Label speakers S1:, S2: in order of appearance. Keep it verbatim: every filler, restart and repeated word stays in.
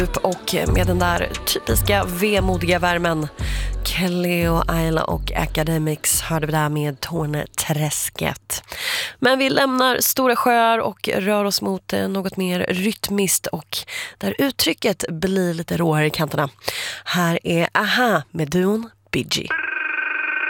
S1: Och med den där typiska vemodiga värmen, Kelly och Ayla och Academics hörde vi där med Torneträsket. Men vi lämnar stora sjöar och rör oss mot något mer rytmiskt och där uttrycket blir lite råare i kanterna. Här är Aha med duon Bee Gee.